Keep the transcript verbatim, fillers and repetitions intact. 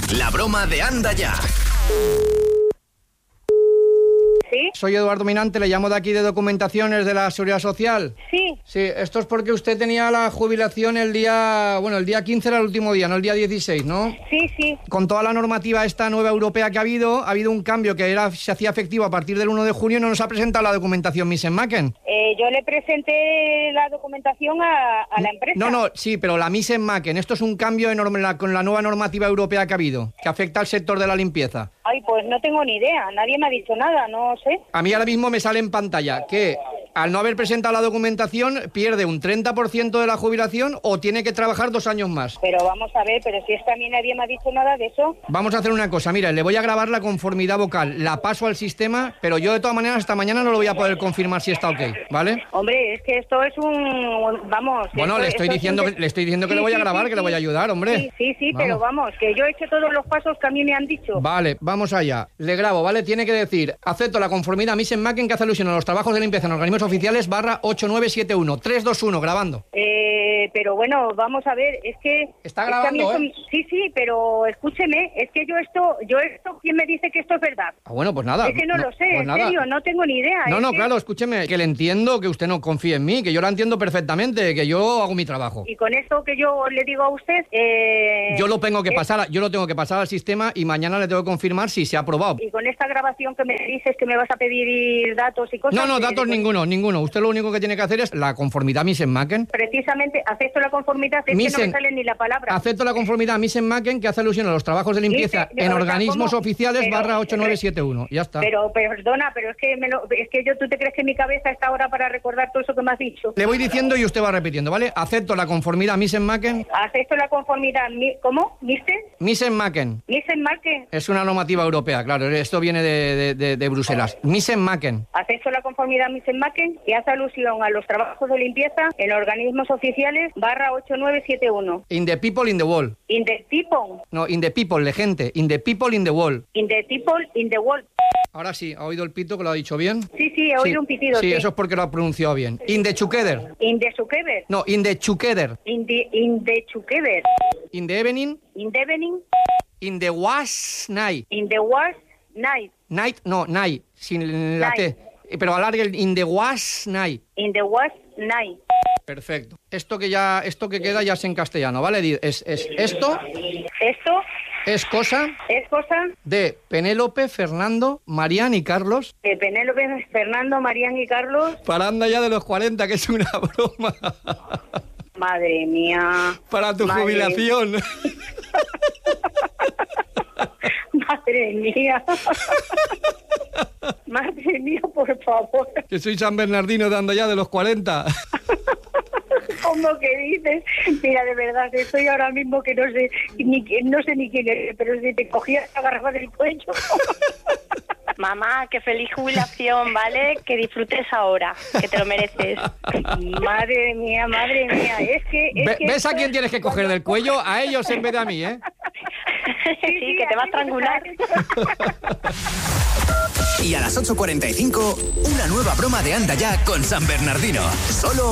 La broma de Anda Ya. ¿Sí? Soy Eduardo Minante, le llamo de aquí de Documentaciones de la Seguridad Social. Sí. Sí, esto es porque usted tenía la jubilación el día... Bueno, el día quince era el último día, no el día dieciséis, ¿no? Sí, sí. Con toda la normativa esta nueva europea que ha habido, ha habido un cambio que era se hacía efectivo a partir del uno de junio y no nos ha presentado la documentación Misen-Macken. Eh, yo le presenté la documentación a, a la empresa. No, no, sí, pero la Misen-Macken, esto es un cambio enorme la, con la nueva normativa europea que ha habido, que afecta al sector de la limpieza. Ay, pues no tengo ni idea, nadie me ha dicho nada, no sé. A mí ahora mismo me sale en pantalla que al no haber presentado la documentación pierde un treinta por ciento de la jubilación o tiene que trabajar dos años más. Pero vamos a ver, pero si es que a mí nadie me ha dicho nada de eso. Vamos a hacer una cosa, mira, le voy a grabar la conformidad vocal, la paso al sistema, pero yo de todas maneras hasta mañana no lo voy a poder confirmar si está ok, ¿vale? Hombre, es que esto es un... Vamos... Bueno, esto, le estoy diciendo un... que, le estoy diciendo que sí, le voy a sí, grabar, sí, que le voy a ayudar, hombre. Sí, sí, sí, vamos. Pero vamos, que yo he hecho todos los pasos que a mí me han dicho. Vale, vamos allá. Le grabo, ¿vale? Tiene que decir, acepto la conformidad Misen-Macken que hace alusión a los trabajos de limpieza en organismos oficiales barra ocho nueve siete uno. tres dos uno, grabando. Eh, pero bueno, vamos a ver, es que... Está es que a mí grabando, esto- ¿eh? Sí, sí, pero escúcheme, es que yo esto, yo esto, ¿quién me dice que esto es verdad? Ah, bueno, pues nada. Es que no, lo sé, pues en nada. serio, no tengo ni idea. No, es no, que- claro, escúcheme, que le entiendo que usted no confíe en mí, que yo la entiendo perfectamente, que yo hago mi trabajo. Y con esto que yo le digo a usted... Eh, Yo lo tengo que es- pasar, yo lo tengo que pasar al sistema y mañana le tengo que confirmar si se ha aprobado. Y con esta grabación que me dices que me vas a pedir datos y cosas... No, no, que- datos que- ninguno, ninguno. Usted lo único que tiene que hacer es la conformidad Misen-Macken. Precisamente, acepto la conformidad, es que no Misen- me sale ni la palabra. Acepto la conformidad Misen-Macken que hace alusión a los trabajos de limpieza Dice- en o sea, organismos ¿cómo? oficiales Pero- barra ocho nueve siete uno. Ya está. Pero, pero, perdona, pero es que, me lo, es que yo, ¿tú te crees que mi cabeza está ahora para recordar todo eso que me has dicho? Le voy diciendo y usted va repitiendo, ¿vale? Acepto la conformidad Misen-Macken. Acepto la conformidad, mi- ¿cómo? ¿Mister? Misen-Macken. ¿Mister Marque? Es una normativa europea, claro. Esto viene de, de, de, de Bruselas. Misen-Macken. Acepto la conformidad Mister Marque y hace alusión a los trabajos de limpieza en organismos oficiales barra ocho nueve siete uno. In the people in the wall. In the people, No, in the people, de gente. In the people in the wall. in the people, in the world. Ahora sí, ¿ha oído el pito que lo ha dicho bien? Sí, sí, he oído un pitido. Sí, eso es porque lo ha pronunciado bien. In the together. In the together, No, in the together. in the, in the together, In the evening. in the evening, In the was night. in the was night, Night, no, night, sin la Night. T. Eh, Pero alargue el in the was night. in the was night. Perfecto. Esto que ya, esto que queda ya es en castellano, ¿vale? Di- Es, es esto Esto es cosa es cosa de Penélope, Fernando, Marián y Carlos. de Penélope, Fernando, Marían y Carlos. Para anda ya de los cuarenta, que es una broma. Madre mía. Para tu Madre- jubilación. Madre mía. Madre mía, por favor. Que soy San Bernardino de anda ya de los cuarenta. ¿Cómo que dices? Mira, de verdad, estoy ahora mismo que no sé ni qui- no sé ni quién eres, pero si te cogía la garrafa del cuello. Mamá, que feliz jubilación, ¿vale? Que disfrutes ahora, que te lo mereces. Madre mía, madre mía. Es que. Es Ve- que ¿Ves a esto- quién tienes que coger del cuello? A ellos en vez de a mí, ¿eh? Sí, que te va a estrangular. Y a las ocho cuarenta y cinco, una nueva broma de Anda Ya con San Bernardino. Solo